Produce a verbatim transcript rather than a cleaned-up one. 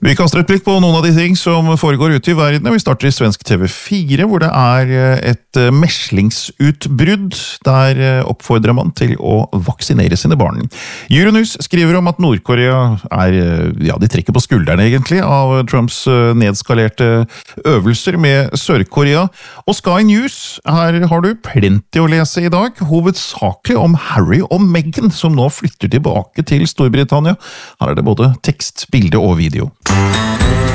Vi kaster et blikk på noen av de ting som foregår ute i verden, og vi starter i svensk T V fire, hvor det er et meslingsutbrudd. Der oppfordrer man til å vaksinere sine barn. Euronews skriver om at Nord-Korea er, ja, de trekker på skuldrene egentlig, av Trumps nedskalerte øvelser med Sør-Korea. Og Sky News, her har du plenty å lese i dag, hovedsakelig om Harry og Meghan, som nå flytter tilbake til Storbritannia. Her er det både tekst, bilde og video.